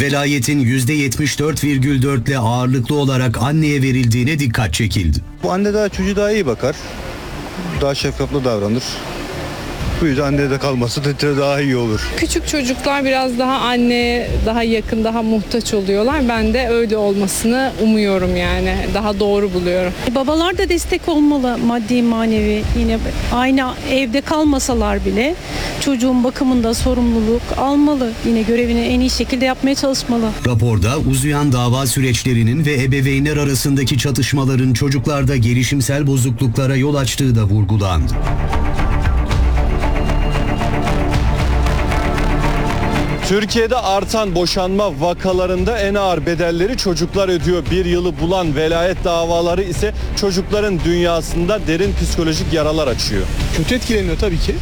Velayetin %74,4 ile ağırlıklı olarak anneye verildiğine dikkat çekildi. Bu anne daha çocuğu daha iyi bakar. Daha şefkatli davranır. Bu yüzden annede de kalması daha iyi olur. Küçük çocuklar biraz daha anneye daha yakın, daha muhtaç oluyorlar. Ben de öyle olmasını umuyorum yani. Daha doğru buluyorum. Babalar da destek olmalı, maddi manevi. Yine aynı evde kalmasalar bile çocuğun bakımında sorumluluk almalı. Yine görevini en iyi şekilde yapmaya çalışmalı. Raporda uzayan dava süreçlerinin ve ebeveynler arasındaki çatışmaların çocuklarda gelişimsel bozukluklara yol açtığı da vurgulandı. Türkiye'de artan boşanma vakalarında en ağır bedelleri çocuklar ödüyor. Bir yılı bulan velayet davaları ise çocukların dünyasında derin psikolojik yaralar açıyor. Kötü etkileniyor tabii ki.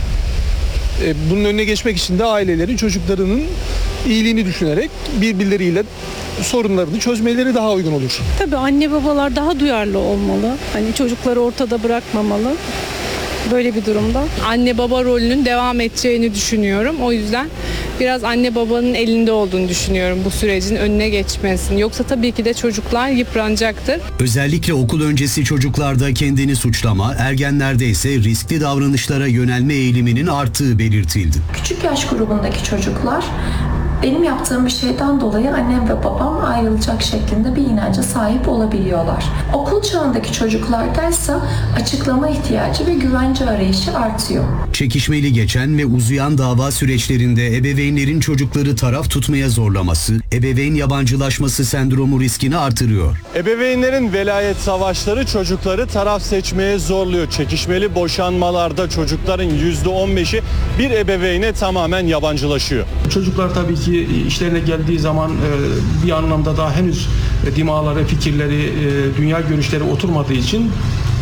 Bunun önüne geçmek için de ailelerin çocuklarının iyiliğini düşünerek birbirleriyle sorunlarını çözmeleri daha uygun olur. Tabii anne babalar daha duyarlı olmalı. Hani çocukları ortada bırakmamalı. Böyle bir durumda. Anne baba rolünün devam edeceğini düşünüyorum. O yüzden biraz anne babanın elinde olduğunu düşünüyorum bu sürecin önüne geçmesini. Yoksa tabii ki de çocuklar yıpranacaktır. Özellikle okul öncesi çocuklarda kendini suçlama, ergenlerde ise riskli davranışlara yönelme eğiliminin arttığı belirtildi. Küçük yaş grubundaki çocuklar benim yaptığım bir şeyden dolayı annem ve babam ayrılacak şeklinde bir inanca sahip olabiliyorlar. Okul çağındaki çocuklardaysa açıklama ihtiyacı ve güvence arayışı artıyor. Çekişmeli geçen ve uzayan dava süreçlerinde ebeveynlerin çocukları taraf tutmaya zorlaması, ebeveyn yabancılaşması sendromu riskini artırıyor. Ebeveynlerin velayet savaşları çocukları taraf seçmeye zorluyor. Çekişmeli boşanmalarda çocukların %15'i bir ebeveyne tamamen yabancılaşıyor. Çocuklar tabii ki işlerine geldiği zaman bir anlamda daha henüz dimağları, fikirleri, dünya görüşleri oturmadığı için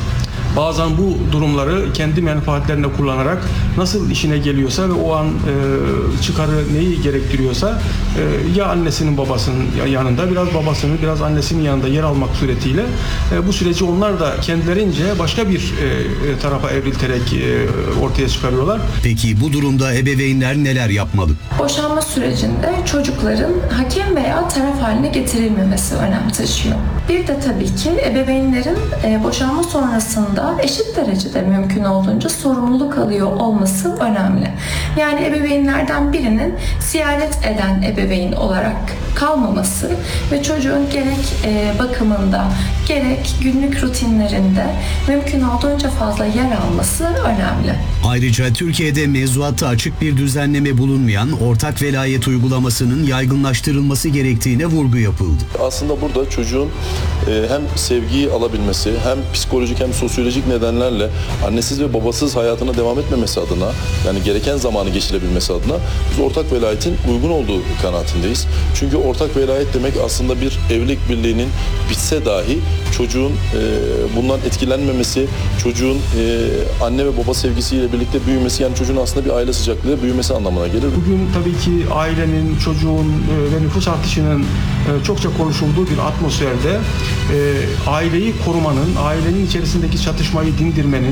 bazen bu durumları kendi menfaatlerine kullanarak nasıl işine geliyorsa ve o an çıkarı neyi gerektiriyorsa ya annesinin babasının yanında biraz babasının biraz annesinin yanında yer almak suretiyle bu süreci onlar da kendilerince başka bir tarafa evrilterek ortaya çıkarıyorlar. Peki bu durumda ebeveynler neler yapmalı? Boşanma sürecinde çocukların hakem veya taraf haline getirilmemesi önem taşıyor. Bir de tabii ki ebeveynlerin boşanma sonrasında eşit derecede mümkün olduğunca sorumluluk alıyor olması önemli. Yani ebeveynlerden birinin ziyaret eden ebeveyn olarak kalmaması ve çocuğun gerek bakımında gerek günlük rutinlerinde mümkün olduğunca fazla yer alması önemli. Ayrıca Türkiye'de mevzuatta açık bir düzenleme bulunmayan ortak velayet uygulamasının yaygınlaştırılması gerektiğine vurgu yapıldı. Aslında burada çocuğun hem sevgiyi alabilmesi hem psikolojik hem sosyolojik nedenlerle annesiz ve babasız hayatına devam etmemesi adına, yani gereken zamanı geçirebilmesi adına biz ortak velayetin uygun olduğu kanaatindeyiz. Çünkü ortak velayet demek aslında bir evlilik birliğinin bitse dahi çocuğun bundan etkilenmemesi, çocuğun anne ve baba sevgisiyle birlikte büyümesi, yani çocuğun aslında bir aile sıcaklığı büyümesi anlamına gelir. Bugün tabii ki ailenin, çocuğun ve nüfus artışının çokça konuşulduğu bir atmosferde aileyi korumanın, ailenin içerisindeki çatışmayı dindirmenin,